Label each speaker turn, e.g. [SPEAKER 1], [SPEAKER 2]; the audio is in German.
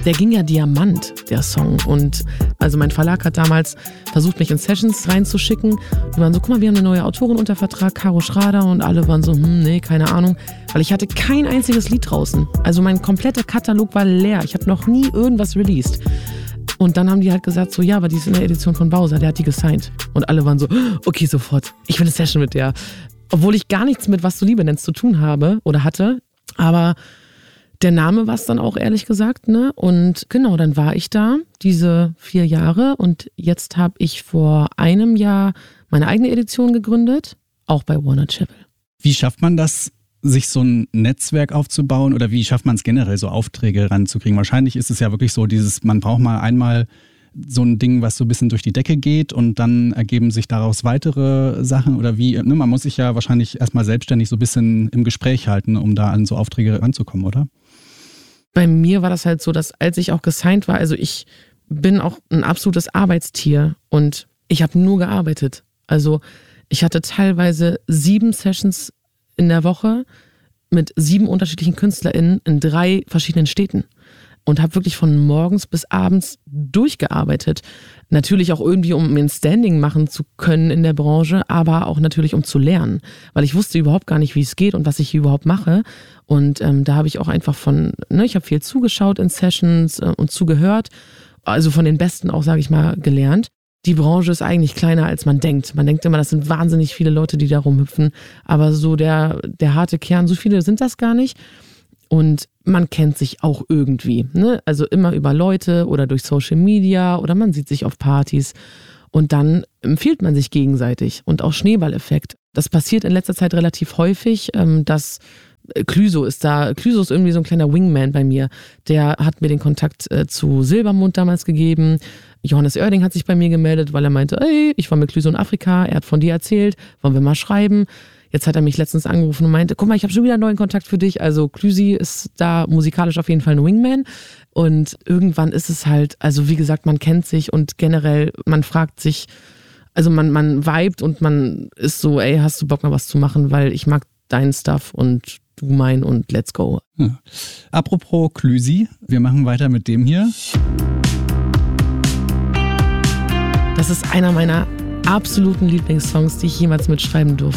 [SPEAKER 1] Der ging ja Diamant, der Song. Und also mein Verlag hat damals versucht, mich in Sessions reinzuschicken. Die waren so, guck mal, wir haben eine neue Autorin unter Vertrag, Caro Schrader. Und alle waren so, nee, keine Ahnung. Weil ich hatte kein einziges Lied draußen. Also mein kompletter Katalog war leer. Ich habe noch nie irgendwas released. Und dann haben die halt gesagt so, ja, aber die ist in der Edition von Bowser, der hat die gesigned. Und alle waren so, okay, sofort, ich will eine Session mit der. Obwohl ich gar nichts mit Was du Liebe nennst zu tun habe oder hatte. Aber der Name war es dann auch, ehrlich gesagt, ne? Und genau, dann war ich da, diese 4 Jahre. Und jetzt habe ich vor einem Jahr meine eigene Edition gegründet, auch bei Warner Chappell.
[SPEAKER 2] Wie schafft man das, sich so ein Netzwerk aufzubauen, oder wie schafft man es generell, so Aufträge ranzukriegen? Wahrscheinlich ist es ja wirklich so, man braucht mal einmal so ein Ding, was so ein bisschen durch die Decke geht und dann ergeben sich daraus weitere Sachen oder wie, ne? Man muss sich ja wahrscheinlich erstmal selbstständig so ein bisschen im Gespräch halten, um da an so Aufträge ranzukommen, oder?
[SPEAKER 1] Bei mir war das halt so, dass als ich auch gesigned war, also ich bin auch ein absolutes Arbeitstier und ich habe nur gearbeitet. Also ich hatte teilweise 7 Sessions in der Woche mit 7 unterschiedlichen KünstlerInnen in 3 verschiedenen Städten und habe wirklich von morgens bis abends durchgearbeitet. Natürlich auch irgendwie, um mir ein Standing machen zu können in der Branche, aber auch natürlich, um zu lernen, weil ich wusste überhaupt gar nicht, wie es geht und was ich hier überhaupt mache. Und da habe ich auch einfach ich habe viel zugeschaut in Sessions und zugehört, also von den Besten auch, sage ich mal, gelernt. Die Branche ist eigentlich kleiner, als man denkt. Man denkt immer, das sind wahnsinnig viele Leute, die da rumhüpfen. Aber so der harte Kern, so viele sind das gar nicht. Und man kennt sich auch irgendwie, ne? Also immer über Leute oder durch Social Media oder man sieht sich auf Partys. Und dann empfiehlt man sich gegenseitig. Und auch Schneeballeffekt. Das passiert in letzter Zeit relativ häufig, dass Clüso ist irgendwie so ein kleiner Wingman bei mir. Der hat mir den Kontakt zu Silbermond damals gegeben. Johannes Oerding hat sich bei mir gemeldet, weil er meinte, ey, ich war mit Clüso in Afrika, er hat von dir erzählt, wollen wir mal schreiben. Jetzt hat er mich letztens angerufen und meinte, guck mal, ich habe schon wieder einen neuen Kontakt für dich. Also Clüsi ist da musikalisch auf jeden Fall ein Wingman. Und irgendwann ist es halt, also wie gesagt, man kennt sich und generell, man fragt sich, also man vibet und man ist so, ey, hast du Bock mal was zu machen, weil ich mag deinen Stuff und du mein und let's go.
[SPEAKER 2] Ja. Apropos Clüsi, wir machen weiter mit dem hier.
[SPEAKER 1] Das ist einer meiner absoluten Lieblingssongs, die ich jemals mitschreiben durfte.